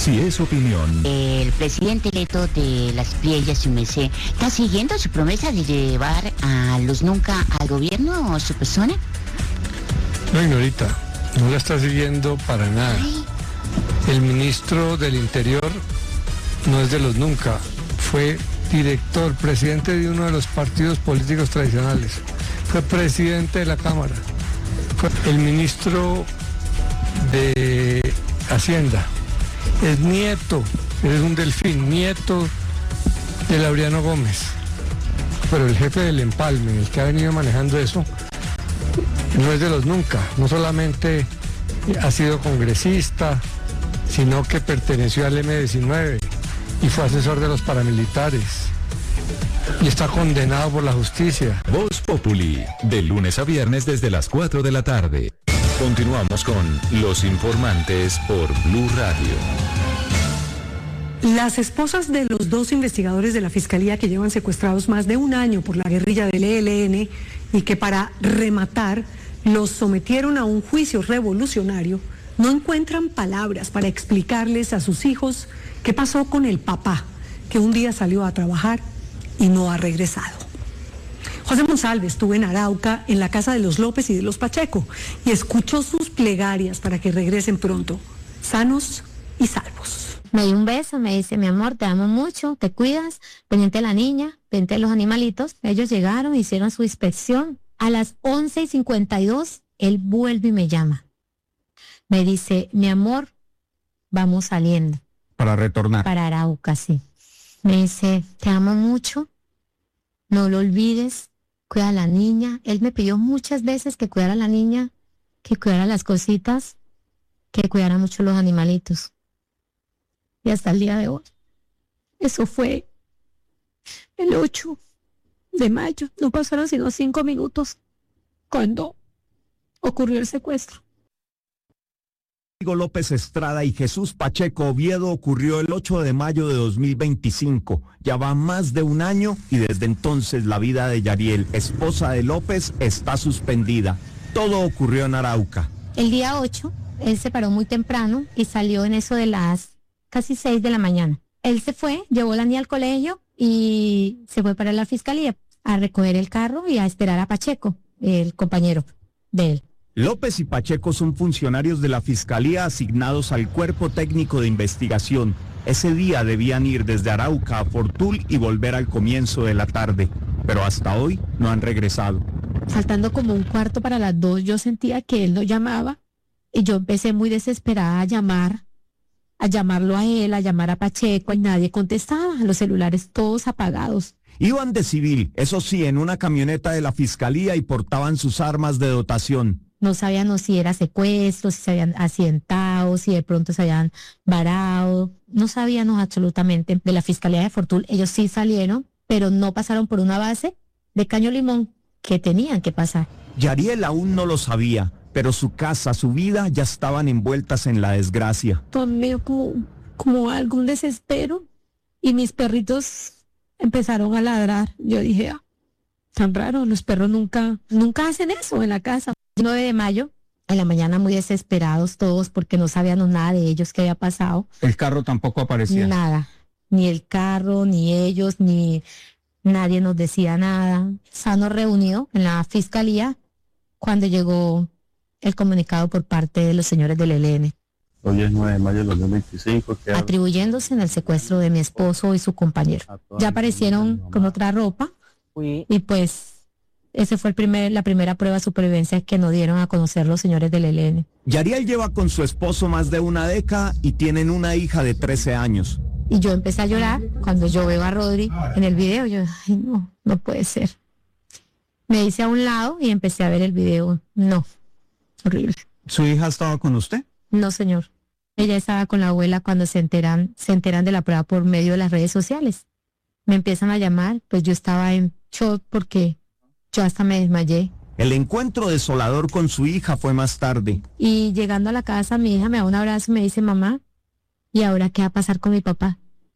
si es opinión. El presidente electo de Las Piedras, su merced, ¿está siguiendo su promesa de llevar a los nunca al gobierno o su persona? No, señorita, no la está siguiendo para nada. Ay. El ministro del Interior no es de los nunca, fue director, presidente de uno de los partidos políticos tradicionales, fue presidente de la Cámara, fue el ministro de Hacienda, es nieto, es un delfín, nieto de Laureano Gómez, pero el jefe del empalme, el que ha venido manejando eso, no es de los nunca, no solamente ha sido congresista, sino que perteneció al M-19 y fue asesor de los paramilitares y está condenado por la justicia. Voz Populi, de lunes a viernes desde las 4 de la tarde. Continuamos con Los Informantes por Blue Radio. Las esposas de los dos investigadores de la Fiscalía que llevan secuestrados más de un año por la guerrilla del ELN y que para rematar los sometieron a un juicio revolucionario, no encuentran palabras para explicarles a sus hijos qué pasó con el papá, que un día salió a trabajar y no ha regresado. José Monsalve estuvo en Arauca, en la casa de los López y de los Pacheco, y escuchó sus plegarias para que regresen pronto, sanos y salvos. Me dio un beso, me dice, mi amor, te amo mucho, te cuidas, pendiente de la niña, pendiente de los animalitos. Ellos llegaron, hicieron su inspección. A las 11:52, él vuelve y me llama. Me dice, mi amor, vamos saliendo. Para retornar. Para Arauca, sí. Me dice, te amo mucho, no lo olvides, cuida a la niña. Él me pidió muchas veces que cuidara a la niña, que cuidara las cositas, que cuidara mucho los animalitos. Y hasta el día de hoy. Eso fue el 8 de mayo. No pasaron sino 5 minutos cuando ocurrió el secuestro. López Estrada y Jesús Pacheco Oviedo ocurrió el 8 de mayo de 2025. Ya va más de un año y desde entonces la vida de Yariel, esposa de López, está suspendida. Todo ocurrió en Arauca. El día 8, él se paró muy temprano y salió en eso de las casi 6 de la mañana. Él se fue, llevó a la niña al colegio y se fue para la fiscalía a recoger el carro y a esperar a Pacheco, el compañero de él. López y Pacheco son funcionarios de la Fiscalía asignados al Cuerpo Técnico de Investigación. Ese día debían ir desde Arauca a Fortul y volver al comienzo de la tarde, pero hasta hoy no han regresado. Faltando como un cuarto para las 2, yo sentía que él no llamaba y yo empecé muy desesperada a llamarlo a él, a llamar a Pacheco y nadie contestaba, los celulares todos apagados. Iban de civil, eso sí, en una camioneta de la Fiscalía y portaban sus armas de dotación. No sabíamos si era secuestro, si se habían accidentado, si de pronto se habían varado. No sabíamos absolutamente. De la Fiscalía de Fortul, ellos sí salieron, pero no pasaron por una base de Caño Limón que tenían que pasar. Yariel aún no lo sabía, pero su casa, su vida ya estaban envueltas en la desgracia. Tomé como algún desespero y mis perritos empezaron a ladrar. Yo dije, tan raro, los perros nunca hacen eso en la casa. 9 de mayo, en la mañana muy desesperados todos porque no sabíamos nada de ellos, qué había pasado. El carro tampoco aparecía. Nada, ni el carro, ni ellos, ni nadie nos decía nada. Estábamos reunidos en la fiscalía cuando llegó el comunicado por parte de los señores del ELN. Hoy es 9 de mayo de 2025. Atribuyéndose en el secuestro de mi esposo y su compañero. Ya aparecieron con otra ropa y pues ese fue la primera prueba de supervivencia que nos dieron a conocer los señores del ELN. Yariel lleva con su esposo más de una década y tienen una hija de 13 años. Y yo empecé a llorar cuando yo veo a Rodri en el video. Yo, ay, no puede ser. Me hice a un lado y empecé a ver el video. No, horrible. ¿Su hija estaba con usted? No, señor. Ella estaba con la abuela cuando se enteran de la prueba por medio de las redes sociales. Me empiezan a llamar, pues yo estaba en shock porque yo hasta me desmayé. El encuentro desolador con su hija fue más tarde. Y llegando a la casa, mi hija me da un abrazo y me dice, mamá, ¿y ahora qué va a pasar con mi papá?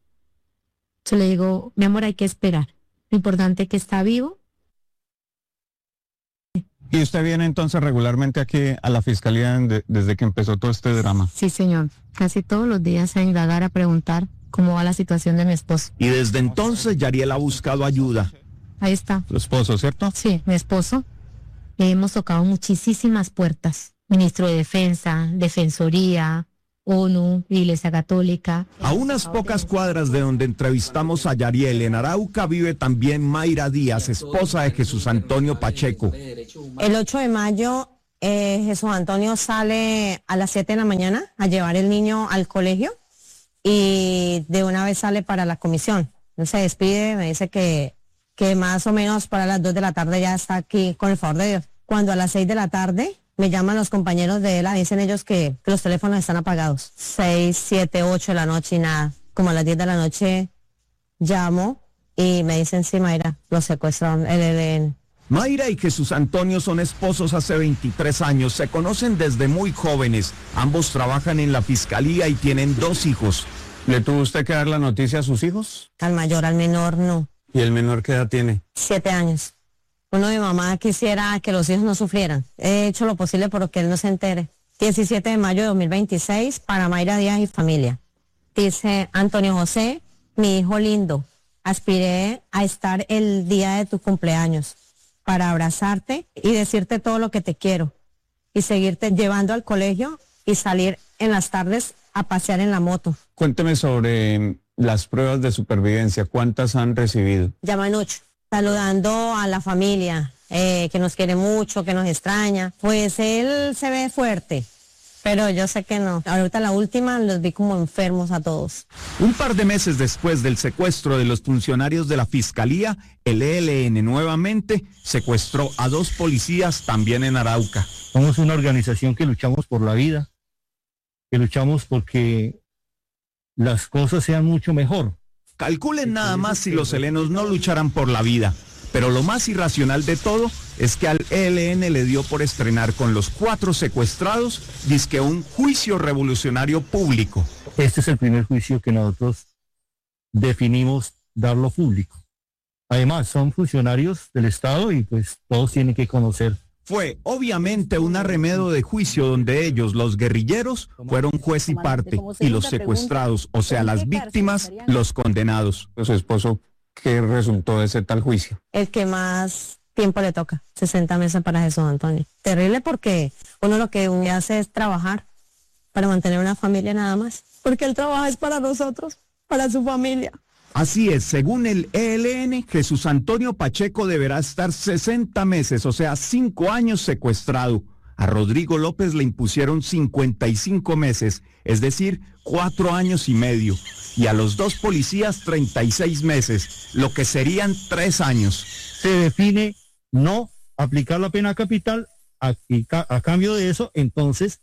Yo le digo, mi amor, hay que esperar. Lo importante es que está vivo. ¿Y usted viene entonces regularmente aquí a la fiscalía desde que empezó todo este drama? Sí, señor. Casi todos los días a indagar, a preguntar cómo va la situación de mi esposo. Y desde entonces Yariel ha buscado ayuda. Ahí está. ¿Su esposo, cierto? Sí, mi esposo. Le hemos tocado muchísimas puertas. Ministro de Defensa, Defensoría, ONU, Iglesia Católica. A unas pocas cuadras de donde entrevistamos a Yariel, en Arauca, vive también Mayra Díaz, esposa de Jesús Antonio Pacheco. El 8 de mayo, Jesús Antonio sale a las 7 de la mañana a llevar el niño al colegio y de una vez sale para la comisión. Él se despide, me dice que más o menos para las 2 de la tarde ya está aquí, con el favor de Dios. Cuando a las 6 de la tarde me llaman los compañeros de él, dicen ellos que los teléfonos están apagados. 6, 7, 8 de la noche y nada. Como a las 10 de la noche llamo y me dicen, sí, Mayra, los secuestraron, el ELN. Mayra y Jesús Antonio son esposos hace 23 años, se conocen desde muy jóvenes. Ambos trabajan en la fiscalía y tienen 2 hijos. ¿Le tuvo usted que dar la noticia a sus hijos? Al mayor, al menor no. ¿Y el menor qué edad tiene? 7 años. Uno de mi mamá quisiera que los hijos no sufrieran. He hecho lo posible por que él no se entere. 17 de mayo de 2026 para Mayra Díaz y familia. Dice Antonio José, mi hijo lindo, aspiré a estar el día de tu cumpleaños para abrazarte y decirte todo lo que te quiero y seguirte llevando al colegio y salir en las tardes a pasear en la moto. Cuénteme sobre las pruebas de supervivencia. ¿Cuántas han recibido? Llaman 8. Saludando a la familia, que nos quiere mucho, que nos extraña. Pues él se ve fuerte, pero yo sé que no. Ahorita la última los vi como enfermos a todos. Un par de meses después del secuestro de los funcionarios de la Fiscalía, el ELN nuevamente secuestró a 2 policías también en Arauca. Somos una organización que luchamos por la vida, que luchamos porque las cosas sean mucho mejor. Calculen nada más si los helenos no lucharan por la vida. Pero lo más irracional de todo es que al ELN le dio por estrenar con los 4 secuestrados dizque un juicio revolucionario público. Este es el primer juicio que nosotros definimos darlo público. Además, son funcionarios del Estado y pues todos tienen que conocer. Fue obviamente un arremedo de juicio donde ellos, los guerrilleros, fueron juez y parte y los secuestrados, o sea, las víctimas, los condenados. Su esposo, ¿qué resultó de ese tal juicio? El que más tiempo le toca, 60 meses para Jesús Antonio. Terrible porque uno lo que hace es trabajar para mantener una familia nada más. Porque el trabajo es para nosotros, para su familia. Así es, según el ELN, Jesús Antonio Pacheco deberá estar 60 meses, o sea, 5 años secuestrado. A Rodrigo López le impusieron 55 meses, es decir, 4 años y medio. Y a los 2 policías 36 meses, lo que serían 3 años. Se define no aplicar la pena capital, a cambio de eso, entonces,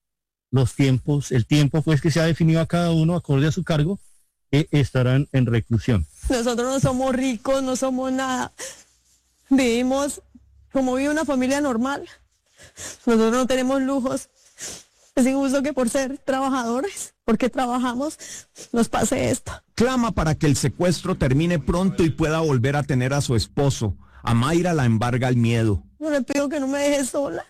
el tiempo pues que se ha definido a cada uno acorde a su cargo, que estarán en reclusión. Nosotros no somos ricos, no somos nada. Vivimos como vive una familia normal. Nosotros no tenemos lujos. Es injusto que por ser trabajadores, porque trabajamos, nos pase esto. Clama para que el secuestro termine pronto y pueda volver a tener a su esposo. A Mayra la embarga el miedo. Yo le pido que no me deje sola.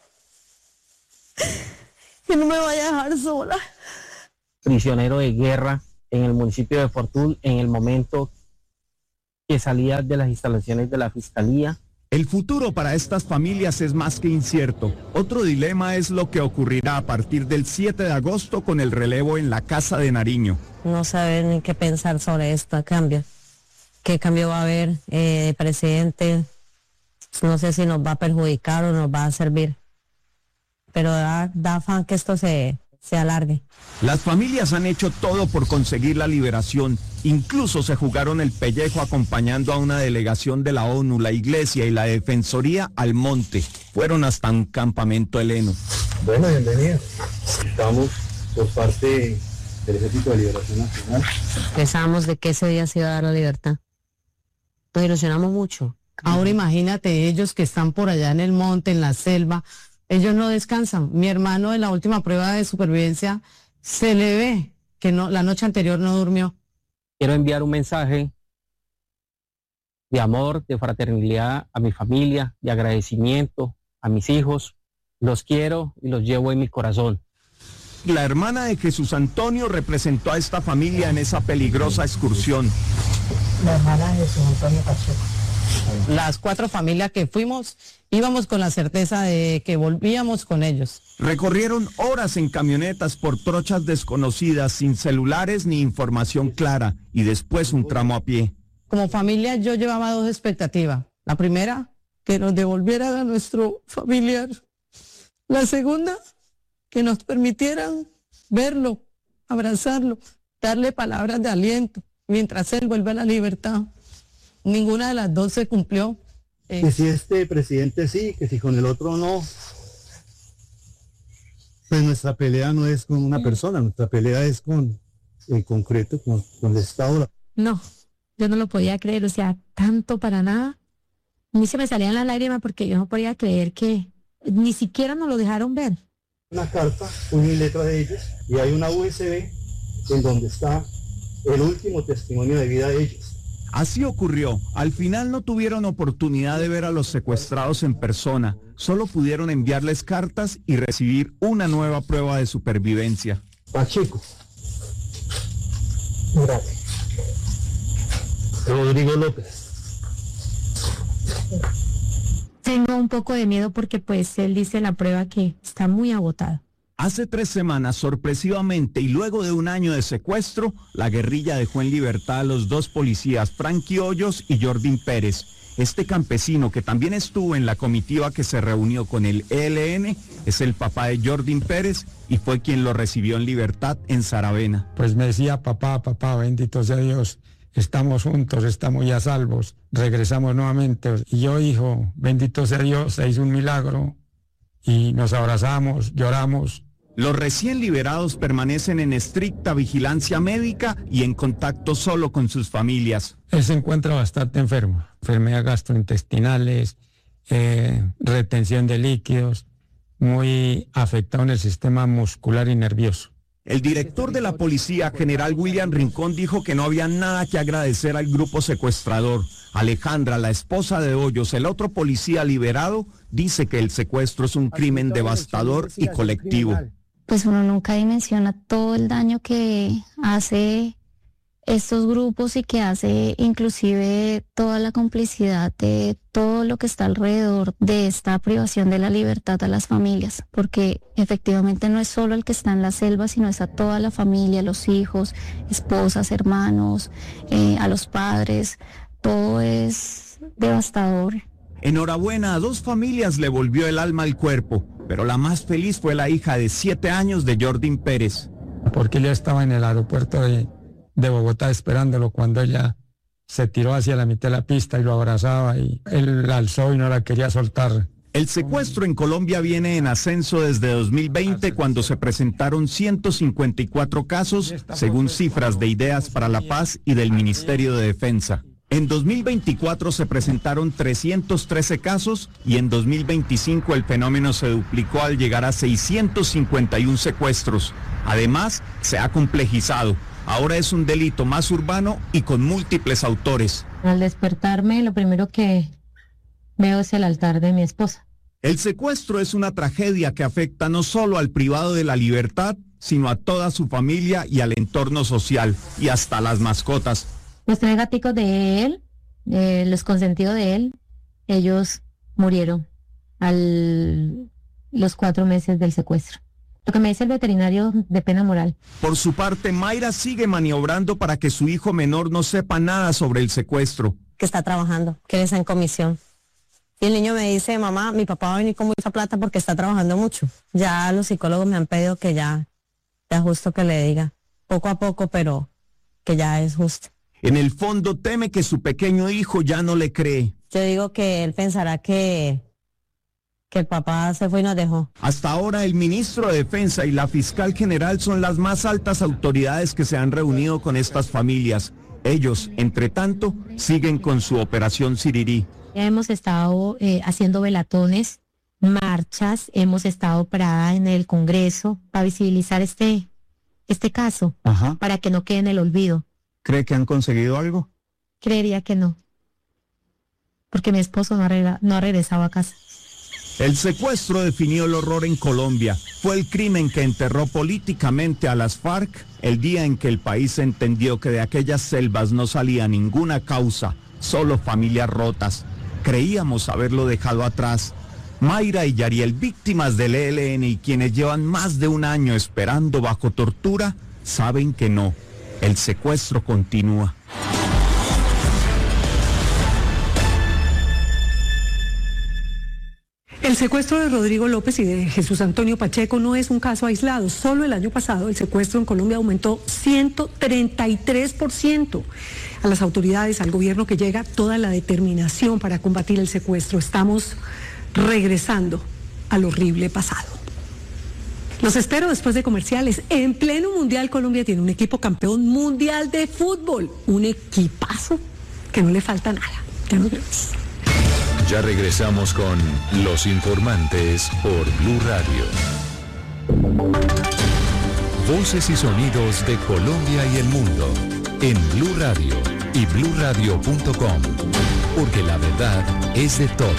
Que no me vaya a dejar sola. Prisionero de guerra en el municipio de Fortul en el momento que salía de las instalaciones de la Fiscalía. El futuro para estas familias es más que incierto. Otro dilema es lo que ocurrirá a partir del 7 de agosto con el relevo en la Casa de Nariño. No saber ni qué pensar sobre esto, cambio. ¿Qué cambio va a haber de presidente? No sé si nos va a perjudicar o nos va a servir. Pero da afán que esto se alargue. Las familias han hecho todo por conseguir la liberación. Incluso se jugaron el pellejo acompañando a una delegación de la ONU, la Iglesia y la Defensoría al monte. Fueron hasta un campamento heleno. Bueno, bienvenidos. Estamos por parte del Ejército de Liberación Nacional. Pensábamos de que ese día se iba a dar la libertad. Nos ilusionamos mucho. Ahora imagínate ellos que están por allá en el monte, en la selva. Ellos no descansan. Mi hermano en la última prueba de supervivencia se le ve que no, la noche anterior no durmió. Quiero enviar un mensaje de amor, de fraternidad a mi familia, de agradecimiento a mis hijos, los quiero y los llevo en mi corazón. La hermana de Jesús Antonio representó a esta familia en esa peligrosa excursión. La hermana de Jesús Antonio Pacheco. Las 4 familias que fuimos, íbamos con la certeza de que volvíamos con ellos. Recorrieron horas en camionetas por trochas desconocidas, sin celulares ni información clara, y después un tramo a pie. Como familia yo llevaba 2 expectativas. La primera, que nos devolvieran a nuestro familiar. La segunda, que nos permitieran verlo, abrazarlo, darle palabras de aliento, mientras él vuelve a la libertad. Ninguna de las 2 se cumplió. Que si este presidente sí, que si con el otro no. Pues nuestra pelea no es con una persona, nuestra pelea es con, en concreto, con el Estado. No, yo no lo podía creer, o sea, tanto para nada. A mí se me salían las lágrimas porque yo no podía creer que ni siquiera nos lo dejaron ver. Una carta, una letra de ellos, y hay una USB en donde está el último testimonio de vida de ellos. Así ocurrió. Al final no tuvieron oportunidad de ver a los secuestrados en persona. Solo pudieron enviarles cartas y recibir una nueva prueba de supervivencia. Pacheco. Gracias. Rodrigo López. Tengo un poco de miedo porque pues él dice en la prueba que está muy agotado. Hace 3 semanas, sorpresivamente, y luego de un año de secuestro, la guerrilla dejó en libertad a los 2 policías, Frankie Hoyos y Jordín Pérez. Este campesino, que también estuvo en la comitiva que se reunió con el ELN, es el papá de Jordín Pérez y fue quien lo recibió en libertad en Saravena. Pues me decía, papá, bendito sea Dios, estamos juntos, estamos ya salvos, regresamos nuevamente. Y yo, hijo, bendito sea Dios, se hizo un milagro y nos abrazamos, lloramos. Los recién liberados permanecen en estricta vigilancia médica y en contacto solo con sus familias. Él se encuentra bastante enfermo, enfermedades gastrointestinales, retención de líquidos, muy afectado en el sistema muscular y nervioso. El director de la policía, general William Rincón, dijo que no había nada que agradecer al grupo secuestrador. Alejandra, la esposa de Hoyos, el otro policía liberado, dice que el secuestro es un crimen devastador y colectivo. Pues uno nunca dimensiona todo el daño que hace estos grupos y que hace inclusive toda la complicidad de todo lo que está alrededor de esta privación de la libertad a las familias, porque efectivamente no es solo el que está en la selva, sino es a toda la familia, los hijos, esposas, hermanos, a los padres, todo es devastador. Enhorabuena, a 2 familias le volvió el alma al cuerpo, pero la más feliz fue la hija de 7 años de Jordín Pérez. Porque ella estaba en el aeropuerto de Bogotá esperándolo cuando ella se tiró hacia la mitad de la pista y lo abrazaba y él la alzó y no la quería soltar. El secuestro en Colombia viene en ascenso desde 2020, cuando se presentaron 154 casos, según cifras de Ideas para la Paz y del Ministerio de Defensa. En 2024 se presentaron 313 casos y en 2025 el fenómeno se duplicó al llegar a 651 secuestros. Además, se ha complejizado. Ahora es un delito más urbano y con múltiples autores. Al despertarme, lo primero que veo es el altar de mi esposa. El secuestro es una tragedia que afecta no solo al privado de la libertad, sino a toda su familia y al entorno social y hasta las mascotas. Los 3 gaticos de él, los consentidos de él, ellos murieron a los 4 meses del secuestro. Lo que me dice el veterinario de pena moral. Por su parte, Mayra sigue maniobrando para que su hijo menor no sepa nada sobre el secuestro. Que está trabajando, que él está en comisión. Y el niño me dice, mamá, mi papá va a venir con mucha plata porque está trabajando mucho. Ya los psicólogos me han pedido que ya justo que le diga, poco a poco, pero que ya es justo. En el fondo teme que su pequeño hijo ya no le cree. Yo digo que él pensará que el papá se fue y nos dejó. Hasta ahora el ministro de Defensa y la fiscal general son las más altas autoridades que se han reunido con estas familias. Ellos, entre tanto, siguen con su operación Sirirí. Hemos estado haciendo velatones, marchas, hemos estado parada en el Congreso para visibilizar este caso, para que no quede en el olvido. ¿Cree que han conseguido algo? Creería que no, porque mi esposo no ha regresado a casa. El secuestro definió el horror en Colombia. Fue el crimen que enterró políticamente a las FARC el día en que el país entendió que de aquellas selvas no salía ninguna causa, solo familias rotas. Creíamos haberlo dejado atrás. Mayra y Yariel, víctimas del ELN y quienes llevan más de un año esperando bajo tortura, saben que no. El secuestro continúa. El secuestro de Rodrigo López y de Jesús Antonio Pacheco no es un caso aislado. Solo el año pasado el secuestro en Colombia aumentó 133%. A las autoridades, al gobierno que llega, toda la determinación para combatir el secuestro. Estamos regresando al horrible pasado. Los espero después de comerciales. En pleno Mundial, Colombia tiene un equipo campeón mundial de fútbol. Un equipazo que no le falta nada. Ya nos vemos. Ya regresamos con Los Informantes por Blue Radio. Voces y sonidos de Colombia y el mundo en Blue Radio y bluradio.com, porque la verdad es de todos.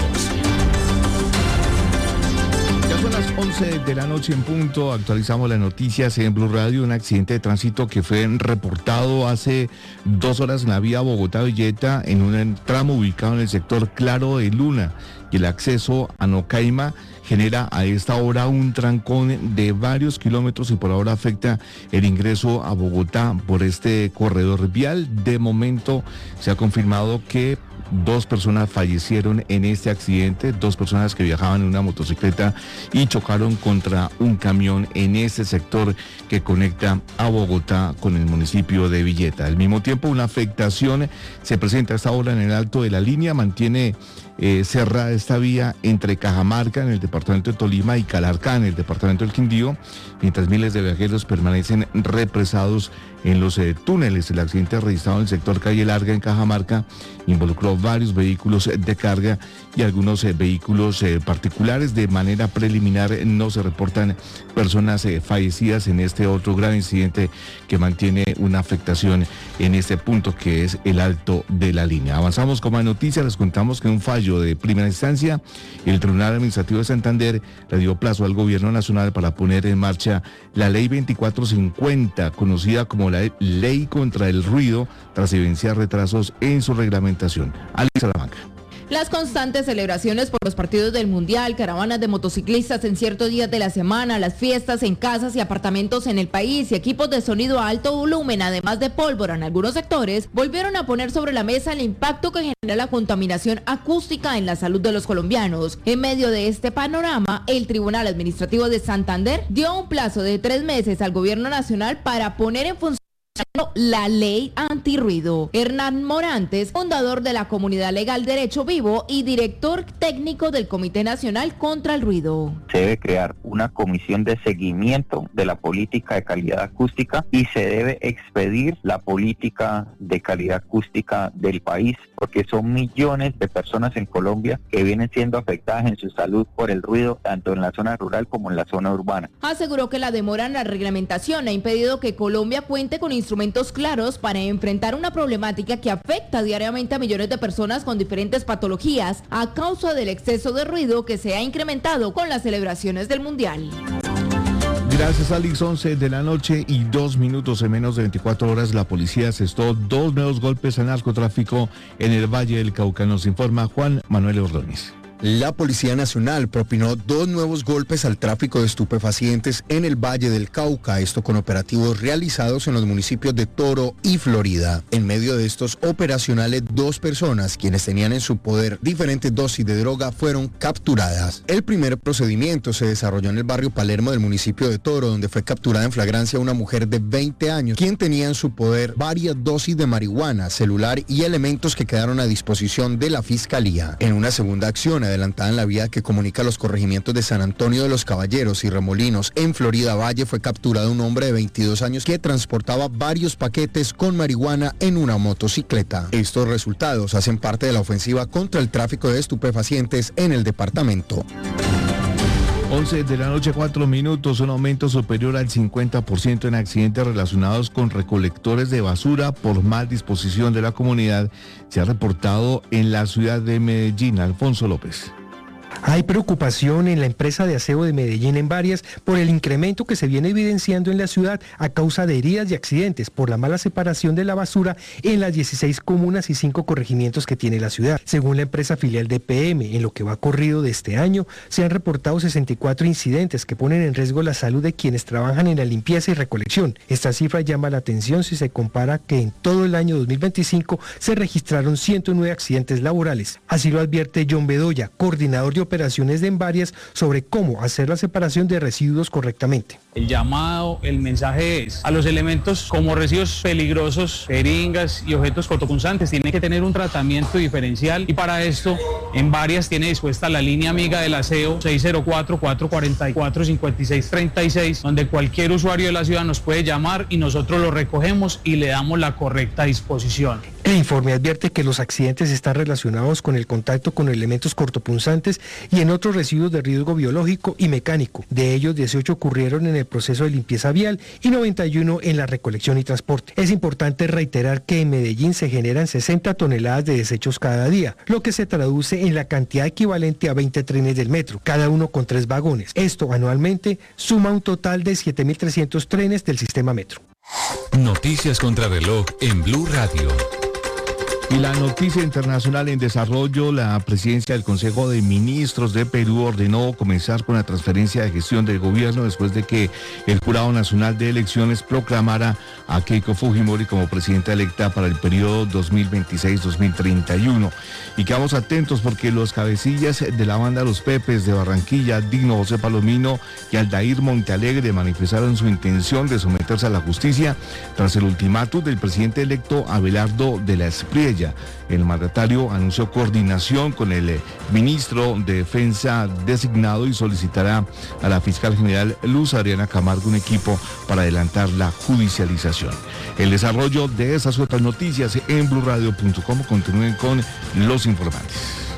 Ya son las 11 de la noche en punto, actualizamos las noticias en Blue Radio. Un accidente de tránsito que fue reportado hace 2 horas en la vía Bogotá-Villeta, en un tramo ubicado en el sector Claro de Luna, y el acceso a Nocaima genera a esta hora un trancón de varios kilómetros y por ahora afecta el ingreso a Bogotá por este corredor vial. De momento se ha confirmado que 2 personas fallecieron en este accidente, 2 personas que viajaban en una motocicleta y chocaron contra un camión en ese sector que conecta a Bogotá con el municipio de Villeta. Al mismo tiempo, una afectación se presenta a esta hora en el Alto de la Línea, mantiene cerrada esta vía entre Cajamarca en el departamento de Tolima y Calarcá en el departamento del Quindío, mientras miles de viajeros permanecen represados en los túneles. El accidente registrado en el sector Calle Larga en Cajamarca involucró varios vehículos de carga y algunos vehículos particulares. De manera preliminar no se reportan personas fallecidas en este otro gran incidente que mantiene una afectación en este punto que es el Alto de la Línea. Avanzamos con más noticias, les contamos que un fallo de primera instancia, el Tribunal Administrativo de Santander le dio plazo al Gobierno Nacional para poner en marcha la Ley 2450, conocida como la Ley contra el Ruido, tras evidenciar retrasos en su reglamentación. Alicia Salamanca. Las constantes celebraciones por los partidos del Mundial, caravanas de motociclistas en ciertos días de la semana, las fiestas en casas y apartamentos en el país y equipos de sonido a alto volumen, además de pólvora en algunos sectores, volvieron a poner sobre la mesa el impacto que genera la contaminación acústica en la salud de los colombianos. En medio de este panorama, el Tribunal Administrativo de Santander dio un plazo de 3 meses al Gobierno Nacional para poner en función la ley antirruido. Hernán Morantes, fundador de la Comunidad Legal Derecho Vivo y director técnico del Comité Nacional contra el Ruido. Se debe crear una comisión de seguimiento de la política de calidad acústica y se debe expedir la política de calidad acústica del país, porque son millones de personas en Colombia que vienen siendo afectadas en su salud por el ruido, tanto en la zona rural como en la zona urbana. Aseguró que la demora en la reglamentación ha impedido que Colombia cuente con instrumentos claros para enfrentar una problemática que afecta diariamente a millones de personas con diferentes patologías a causa del exceso de ruido que se ha incrementado con las celebraciones del Mundial. Gracias, Alex. 11 de la noche y 2 minutos. En menos de 24 horas la policía asestó 2 nuevos golpes al narcotráfico en el Valle del Cauca. Nos informa Juan Manuel Ordóñez. La Policía Nacional propinó 2 nuevos golpes al tráfico de estupefacientes en el Valle del Cauca, esto con operativos realizados en los municipios de Toro y Florida. En medio de estos operacionales, 2 personas, quienes tenían en su poder diferentes dosis de droga, fueron capturadas. El primer procedimiento se desarrolló en el barrio Palermo del municipio de Toro, donde fue capturada en flagrancia una mujer de 20 años, quien tenía en su poder varias dosis de marihuana, celular y elementos que quedaron a disposición de la Fiscalía. En una segunda acción, adelantada en la vía que comunica los corregimientos de San Antonio de los Caballeros y Remolinos en Florida Valle, fue capturado un hombre de 22 años que transportaba varios paquetes con marihuana en una motocicleta. Estos resultados hacen parte de la ofensiva contra el tráfico de estupefacientes en el departamento. 11 de la noche, 4 minutos, un aumento superior al 50% en accidentes relacionados con recolectores de basura por mal disposición de la comunidad se ha reportado en la ciudad de Medellín. Alfonso López. Hay preocupación en la empresa de aseo de Medellín en Varias por el incremento que se viene evidenciando en la ciudad a causa de heridas y accidentes por la mala separación de la basura en las 16 comunas y 5 corregimientos que tiene la ciudad. Según la empresa filial de PM, en lo que va corrido de este año, se han reportado 64 incidentes que ponen en riesgo la salud de quienes trabajan en la limpieza y recolección. Esta cifra llama la atención si se compara que en todo el año 2025 se registraron 109 accidentes laborales. Así lo advierte John Bedoya, coordinador de operaciones de Envarias, sobre cómo hacer la separación de residuos correctamente. El llamado, el mensaje es a los elementos como residuos peligrosos, jeringas y objetos cortopunzantes tienen que tener un tratamiento diferencial, y para esto Envarias tiene dispuesta la línea amiga del aseo 604-444-5636, donde cualquier usuario de la ciudad nos puede llamar y nosotros lo recogemos y le damos la correcta disposición. El informe advierte que los accidentes están relacionados con el contacto con elementos cortopunzantes y en otros residuos de riesgo biológico y mecánico. De ellos, 18 ocurrieron en el proceso de limpieza vial y 91 en la recolección y transporte. Es importante reiterar que en Medellín se generan 60 toneladas de desechos cada día, lo que se traduce en la cantidad equivalente a 20 trenes del metro, cada uno con 3 vagones. Esto anualmente suma un total de 7.300 trenes del sistema metro. Noticias contra reloj en Blue Radio. Y la noticia internacional en desarrollo: la presidencia del Consejo de Ministros de Perú ordenó comenzar con la transferencia de gestión del gobierno después de que el Jurado Nacional de Elecciones proclamara a Keiko Fujimori como presidenta electa para el periodo 2026-2031. Y quedamos atentos porque los cabecillas de la banda Los Pepes de Barranquilla, Digno José Palomino y Aldair Montealegre, manifestaron su intención de someterse a la justicia tras el ultimátum del presidente electo Abelardo de la Espriella. El mandatario anunció coordinación con el ministro de Defensa designado y solicitará a la fiscal general Luz Adriana Camargo un equipo para adelantar la judicialización. El desarrollo de esas otras noticias en blurradio.com. Continúen con los informantes.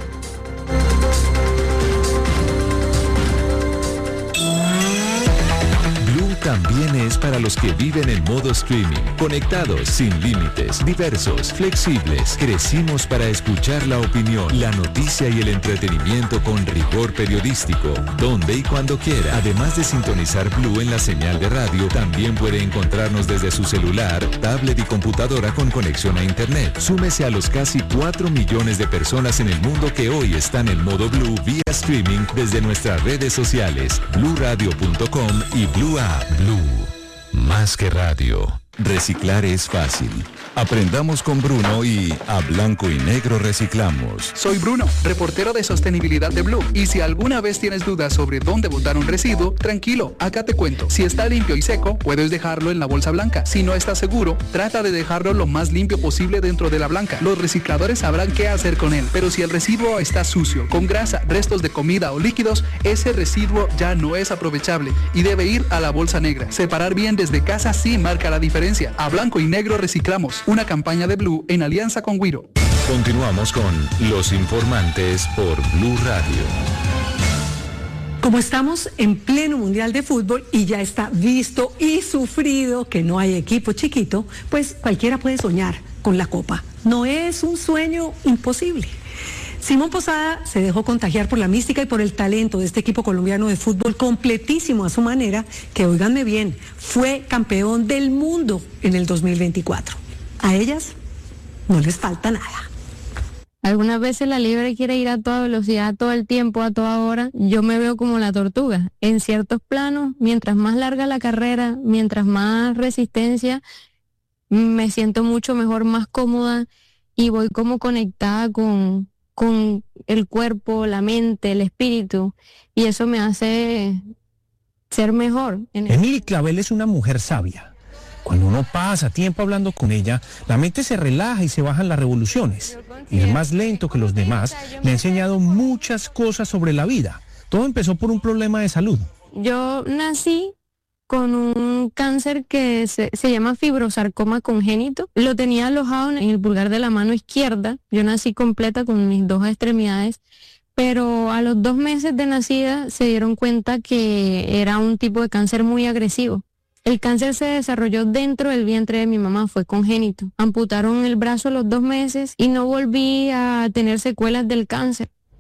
También es para los que viven en modo streaming, conectados, sin límites, diversos, flexibles. Crecimos para escuchar la opinión, la noticia y el entretenimiento con rigor periodístico, donde y cuando quiera. Además de sintonizar Blue en la señal de radio, también puede encontrarnos desde su celular, tablet y computadora con conexión a internet. Súmese a los casi 4 millones de personas en el mundo que hoy están en modo Blue vía streaming desde nuestras redes sociales, bluradio.com y Blue App. Blue, más que radio. Reciclar es fácil. Aprendamos con Bruno y a blanco y negro reciclamos. Soy Bruno, reportero de sostenibilidad de Blue. Y si alguna vez tienes dudas sobre dónde botar un residuo, tranquilo, acá te cuento. Si está limpio y seco, puedes dejarlo en la bolsa blanca. Si no estás seguro, trata de dejarlo lo más limpio posible dentro de la blanca. Los recicladores sabrán qué hacer con él. Pero si el residuo está sucio, con grasa, restos de comida o líquidos, ese residuo ya no es aprovechable y debe ir a la bolsa negra. Separar bien desde casa sí marca la diferencia. A blanco y negro reciclamos. Una campaña de Blue en alianza con Wiro. Continuamos con Los Informantes por Blue Radio. Como estamos en pleno Mundial de Fútbol y ya está visto y sufrido que no hay equipo chiquito, pues cualquiera puede soñar con la Copa. No es un sueño imposible. Simón Posada se dejó contagiar por la mística y por el talento de este equipo colombiano de fútbol completísimo a su manera, que, óiganme bien, fue campeón del mundo en el 2024. A ellas no les falta nada. Algunas veces la liebre quiere ir a toda velocidad, todo el tiempo, a toda hora. Yo me veo como la tortuga. En ciertos planos, mientras más larga la carrera, mientras más resistencia, me siento mucho mejor, más cómoda y voy como conectada con el cuerpo, la mente, el espíritu, y eso me hace ser mejor. Emily Clavel es una mujer sabia. Cuando uno pasa tiempo hablando con ella, la mente se relaja y se bajan las revoluciones. Ir más lento que los demás me ha enseñado muchas cosas sobre la vida. Todo empezó por un problema de salud. Yo nací con un cáncer que se llama fibrosarcoma congénito. Lo tenía alojado en el pulgar de la mano izquierda. Yo nací completa con mis 2 extremidades, pero a los 2 meses de nacida se dieron cuenta que era un tipo de cáncer muy agresivo. El cáncer se desarrolló dentro del vientre de mi mamá, fue congénito. Amputaron el brazo a los 2 meses y no volví a tener secuelas del cáncer.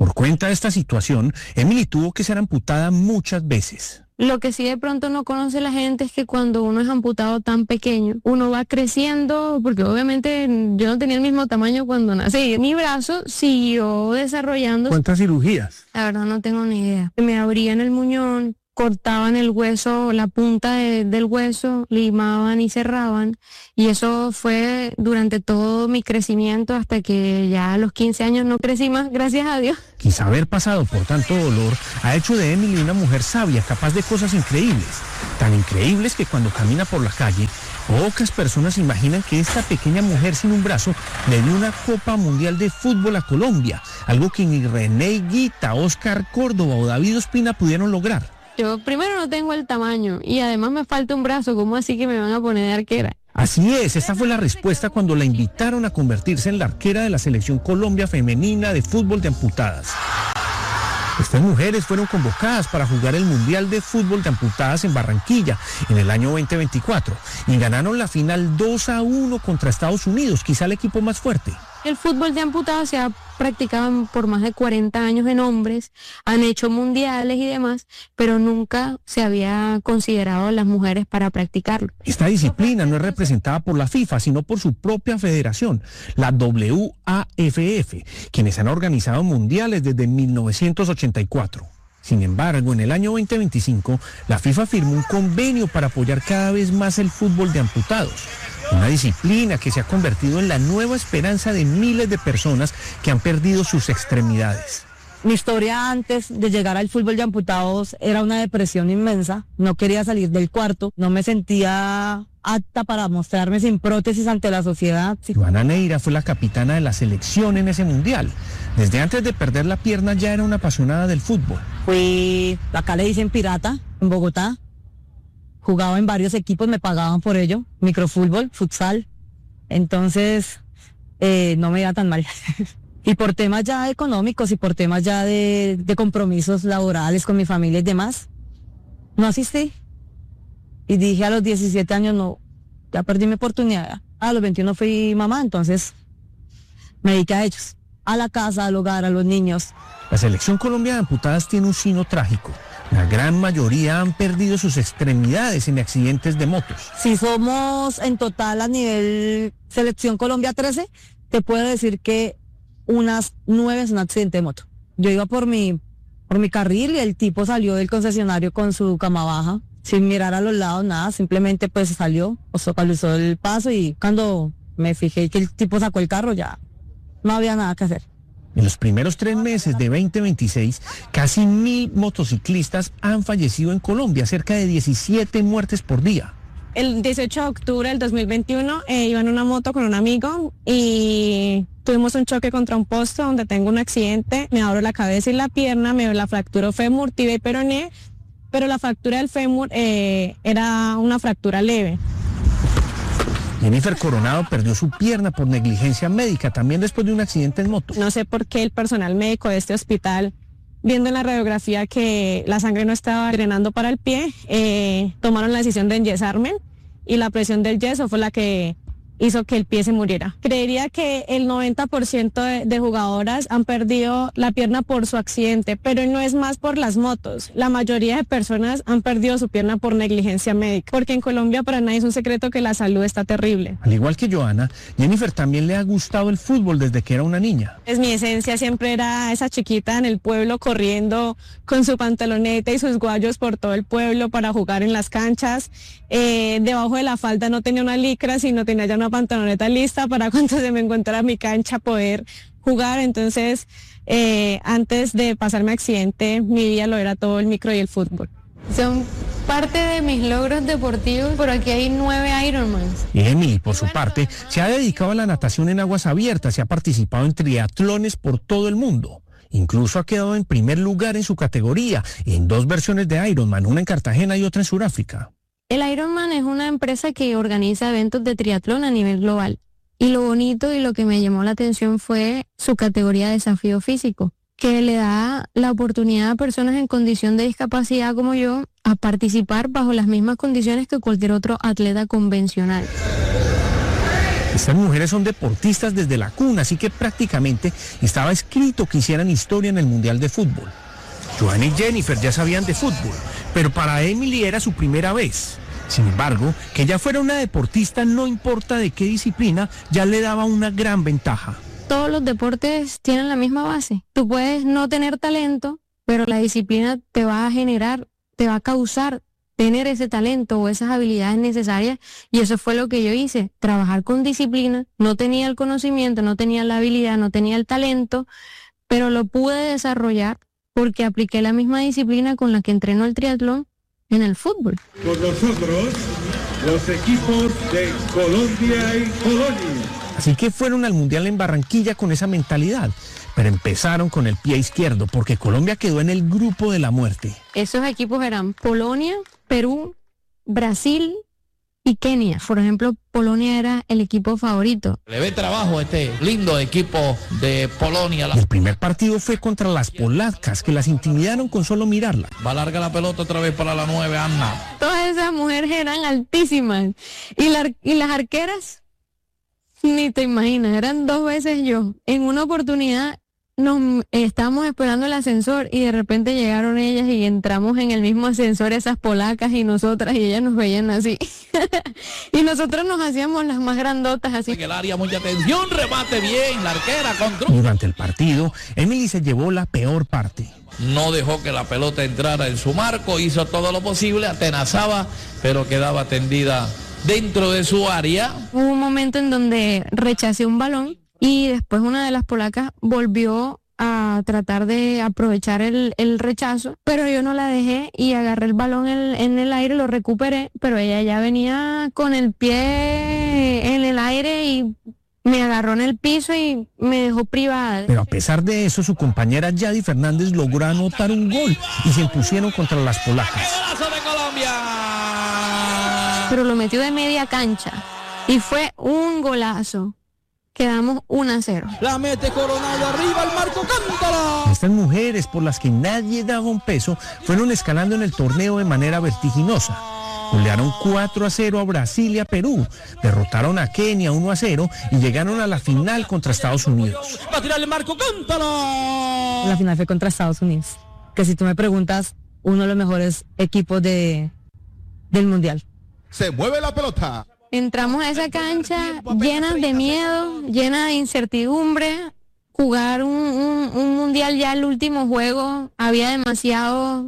Por cuenta de esta situación, Emily tuvo que ser amputada muchas veces. Lo que sí de pronto no conoce la gente es que cuando uno es amputado tan pequeño, uno va creciendo, porque obviamente yo no tenía el mismo tamaño cuando nací. Mi brazo siguió desarrollando. ¿Cuántas cirugías? La verdad no tengo ni idea. Me abrían el muñón, cortaban el hueso, la punta del hueso, limaban y cerraban, y eso fue durante todo mi crecimiento hasta que ya a los 15 años no crecí más, gracias a Dios. Quizá haber pasado por tanto dolor ha hecho de Emily una mujer sabia, capaz de cosas increíbles, tan increíbles que cuando camina por la calle, pocas personas imaginan que esta pequeña mujer sin un brazo le dio una Copa Mundial de Fútbol a Colombia, algo que ni René Higuita, Oscar Córdoba o David Ospina pudieron lograr. Yo primero no tengo el tamaño y además me falta un brazo, ¿cómo así que me van a poner de arquera? Así es, esta fue la respuesta cuando la invitaron a convertirse en la arquera de la Selección Colombia femenina de fútbol de amputadas. Estas mujeres fueron convocadas para jugar el Mundial de Fútbol de Amputadas en Barranquilla en el año 2024 y ganaron la final 2-1 contra Estados Unidos, quizá el equipo más fuerte. El fútbol de amputados se ha practicado por más de 40 años en hombres, han hecho mundiales y demás, pero nunca se había considerado a las mujeres para practicarlo. Esta disciplina no es representada por la FIFA, sino por su propia federación, la WAFF, quienes han organizado mundiales desde 1984. Sin embargo, en el año 2025, la FIFA firmó un convenio para apoyar cada vez más el fútbol de amputados, una disciplina que se ha convertido en la nueva esperanza de miles de personas que han perdido sus extremidades. Mi historia antes de llegar al fútbol de amputados era una depresión inmensa, no quería salir del cuarto, no me sentía apta para mostrarme sin prótesis ante la sociedad. Joana Neira fue la capitana de la selección en ese mundial. Desde antes de perder la pierna ya era una apasionada del fútbol. Fui, acá le dicen pirata, en Bogotá. Jugaba en varios equipos, me pagaban por ello, microfútbol, futsal. Entonces, no me iba tan mal. Y por temas ya económicos y por temas ya de compromisos laborales con mi familia y demás, no asistí. Y dije a los 17 años, no, ya perdí mi oportunidad. A los 21 fui mamá, entonces me dediqué a ellos, a la casa, al hogar, a los niños. La Selección Colombia de Amputadas tiene un sino trágico. La gran mayoría han perdido sus extremidades en accidentes de motos. Si somos en total a nivel Selección Colombia 13, te puedo decir que unas 9 son accidente de moto. Yo iba por mi carril y el tipo salió del concesionario con su cama baja, sin mirar a los lados, nada, simplemente pues salió, obstaculizó el paso y cuando me fijé que el tipo sacó el carro ya no había nada que hacer. En los primeros 3 meses de 2026, casi 1,000 motociclistas han fallecido en Colombia, cerca de 17 muertes por día. El 18 de octubre del 2021 iba en una moto con un amigo y tuvimos un choque contra un poste donde tengo un accidente, me abro la cabeza y la pierna, me la fracturó fémur, tibia y peroné, pero la fractura del fémur era una fractura leve. Jennifer Coronado perdió su pierna por negligencia médica, también después de un accidente en moto. No sé por qué el personal médico de este hospital, viendo en la radiografía que la sangre no estaba drenando para el pie, tomaron la decisión de enyesarme y la presión del yeso fue la que hizo que el pie se muriera. Creería que el 90% de jugadoras han perdido la pierna por su accidente, pero no es más por las motos. La mayoría de personas han perdido su pierna por negligencia médica, porque en Colombia para nadie es un secreto que la salud está terrible. Al igual que Joana, Jennifer también le ha gustado el fútbol desde que era una niña. Mi esencia siempre era esa chiquita en el pueblo corriendo con su pantaloneta y sus guayos por todo el pueblo para jugar en las canchas. Debajo de la falda no tenía una licra, sino tenía ya una pantaloneta lista para cuando se me encontrara mi cancha poder jugar. Entonces, antes de pasarme accidente, mi vida lo era todo el micro y el fútbol. Son parte de mis logros deportivos, pero aquí hay 9 Ironmans. Emily, por su parte, se ha dedicado a la natación en aguas abiertas y ha participado en triatlones por todo el mundo. Incluso ha quedado en primer lugar en su categoría, en 2 versiones de Ironman, una en Cartagena y otra en Sudáfrica. El Ironman es una empresa que organiza eventos de triatlón a nivel global. Y lo bonito y lo que me llamó la atención fue su categoría de desafío físico, que le da la oportunidad a personas en condición de discapacidad como yo a participar bajo las mismas condiciones que cualquier otro atleta convencional. Estas mujeres son deportistas desde la cuna, así que prácticamente estaba escrito que hicieran historia en el Mundial de Fútbol. Joana y Jennifer ya sabían de fútbol, pero para Emily era su primera vez. Sin embargo, que ella fuera una deportista, no importa de qué disciplina, ya le daba una gran ventaja. Todos los deportes tienen la misma base. Tú puedes no tener talento, pero la disciplina te va a generar, te va a causar tener ese talento o esas habilidades necesarias, y eso fue lo que yo hice, trabajar con disciplina. No tenía el conocimiento, no tenía la habilidad, no tenía el talento, pero lo pude desarrollar porque apliqué la misma disciplina con la que entreno el triatlón en el fútbol. Con nosotros, los equipos de Colombia y Polonia. Así que fueron al Mundial en Barranquilla con esa mentalidad, pero empezaron con el pie izquierdo porque Colombia quedó en el grupo de la muerte. Esos equipos eran Polonia, Perú, Brasil y Kenia. Por ejemplo, Polonia era el equipo favorito. Le ve trabajo a este lindo equipo de Polonia. El primer partido fue contra las polacas, que las intimidaron con solo mirarla. Va a largar la pelota otra vez para la 9, Anna. Todas esas mujeres eran altísimas. Y las arqueras, ni te imaginas, eran 2 veces yo. En una oportunidad nos estábamos esperando el ascensor y de repente llegaron ellas y entramos en el mismo ascensor, esas polacas y nosotras, y ellas nos veían así. Y nosotros nos hacíamos las más grandotas así. En el área, mucha atención, remate bien, la arquera con... Durante el partido, Emily se llevó la peor parte. No dejó que la pelota entrara en su marco, hizo todo lo posible, atenazaba, pero quedaba tendida dentro de su área. Hubo un momento en donde rechacé un balón y después una de las polacas volvió a tratar de aprovechar el rechazo, pero yo no la dejé y agarré el balón en el aire, lo recuperé, pero ella ya venía con el pie en el aire y me agarró en el piso y me dejó privada. Pero a pesar de eso, su compañera Yadi Fernández logró anotar un gol y se impusieron contra las polacas. ¡Golazo de Colombia! Pero lo metió de media cancha y fue un golazo. Quedamos 1-0. La mete Coronado arriba al marco, cántala. Estas mujeres, por las que nadie daba un peso, fueron escalando en el torneo de manera vertiginosa. Golearon 4-0 a Brasil y a Perú, derrotaron a Kenia 1-0 y llegaron a la final contra Estados Unidos. Va a tirar el marco, cántala. La final fue contra Estados Unidos, que si tú me preguntas, uno de los mejores equipos del Mundial. Se mueve la pelota. Entramos a esa cancha llenas de miedo, llenas de incertidumbre. Jugar un mundial ya el último juego, había demasiado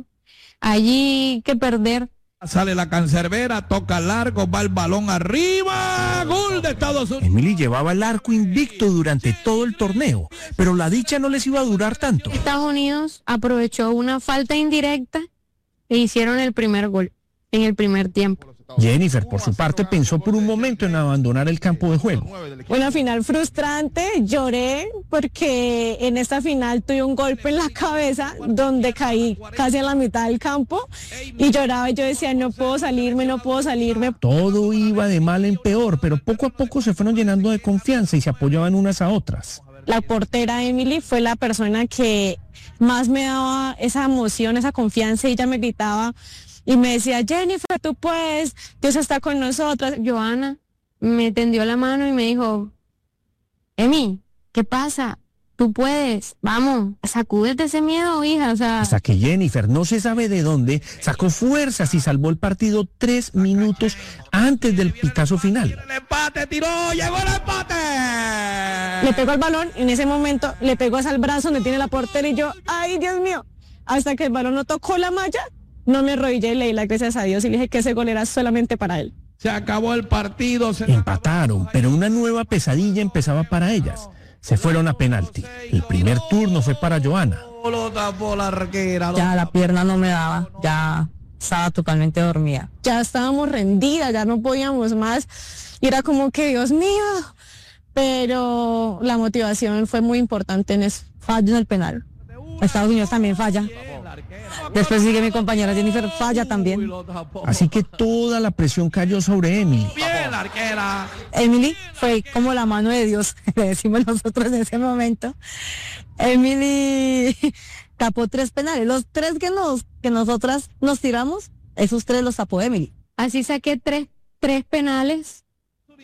allí que perder. Sale la cancerbera, toca largo, va el balón arriba, gol de Estados Unidos. Emily llevaba el arco invicto durante todo el torneo, pero la dicha no les iba a durar tanto. Estados Unidos aprovechó una falta indirecta e hicieron el primer gol en el primer tiempo. Jennifer, por su parte, pensó por un momento en abandonar el campo de juego. Una final frustrante, lloré porque en esta final tuve un golpe en la cabeza donde caí casi en la mitad del campo y lloraba y yo decía, no puedo salirme. Todo iba de mal en peor, pero poco a poco se fueron llenando de confianza y se apoyaban unas a otras. La portera Emily fue la persona que más me daba esa emoción, esa confianza, y ella me gritaba y me decía, Jennifer, tú puedes, Dios está con nosotras. Joana me tendió la mano y me dijo, Emi, ¿qué pasa? Tú puedes, vamos, sacúdete ese miedo, hija. O sea, hasta que Jennifer, no se sabe de dónde, sacó fuerzas y salvó el partido 3 minutos antes del pitazo final. El empate, tiró, llegó el empate. Le pegó al balón, en ese momento le pegó hacia el brazo donde tiene la portera y yo, ay, Dios mío, hasta que el balón no tocó la malla, no me arrodillé y leí las gracias a Dios y le dije que ese gol era solamente para él. Se acabó el partido. Empataron, pero una nueva pesadilla empezaba para ellas. Se fueron a penalti. El primer turno fue para Joana. Ya la pierna no me daba, ya estaba totalmente dormida. Ya estábamos rendidas, ya no podíamos más. Y era como que, Dios mío. Pero la motivación fue muy importante en eso. Fallo en el penal. Estados Unidos también falla. Después sigue mi compañera Jennifer, falla también. Así que toda la presión cayó sobre Emily. Bien, la arquera. Emily fue como la mano de Dios, le decimos nosotros en ese momento. Emily tapó 3 penales. Los 3 que nosotras nos tiramos, esos 3 los tapó Emily. Así saqué 3 penales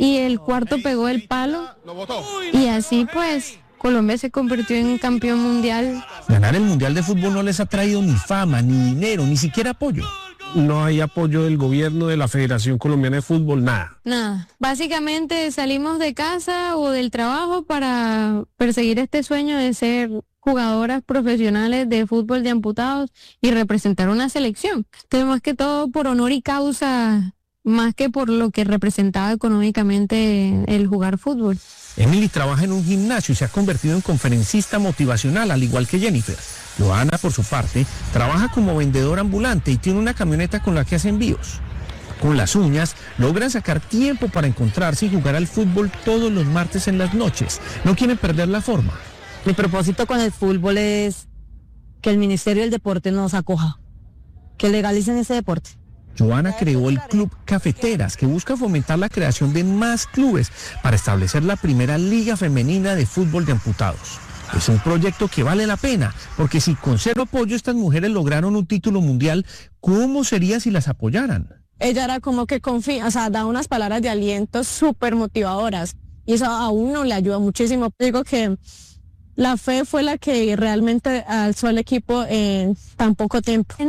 y el cuarto pegó el palo y así pues Colombia se convirtió en campeón mundial. Ganar el Mundial de Fútbol no les ha traído ni fama, ni dinero, ni siquiera apoyo. No hay apoyo del gobierno, de la Federación Colombiana de Fútbol, nada. Nada, básicamente salimos de casa o del trabajo para perseguir este sueño de ser jugadoras profesionales de fútbol de amputados y representar una selección. Entonces, más que todo por honor y causa, más que por lo que representaba económicamente el jugar fútbol. Emily trabaja en un gimnasio y se ha convertido en conferencista motivacional, al igual que Jennifer. Joana, por su parte, trabaja como vendedora ambulante y tiene una camioneta con la que hace envíos. Con las uñas, logran sacar tiempo para encontrarse y jugar al fútbol todos los martes en las noches. No quieren perder la forma. Mi propósito con el fútbol es que el Ministerio del Deporte nos acoja, que legalicen ese deporte. Joana creó el Club Cafeteras, que busca fomentar la creación de más clubes para establecer la primera liga femenina de fútbol de amputados. Es un proyecto que vale la pena, porque si con cero apoyo estas mujeres lograron un título mundial, ¿cómo sería si las apoyaran? Ella era como que confía, o sea, da unas palabras de aliento súper motivadoras y eso a uno le ayuda muchísimo. Digo que la fe fue la que realmente alzó al equipo en tan poco tiempo.